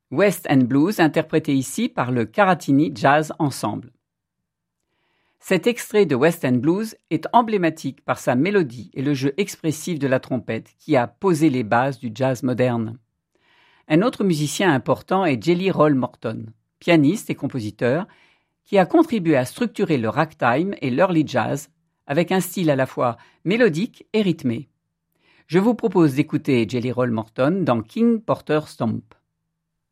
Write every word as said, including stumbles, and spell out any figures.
West End Blues interprété ici par le Karatini Jazz Ensemble. Cet extrait de West End Blues est emblématique par sa mélodie et le jeu expressif de la trompette qui a posé les bases du jazz moderne. Un autre musicien important est Jelly Roll Morton, pianiste et compositeur, qui a contribué à structurer le ragtime et l'early jazz avec un style à la fois mélodique et rythmé. Je vous propose d'écouter Jelly Roll Morton dans King Porter Stomp.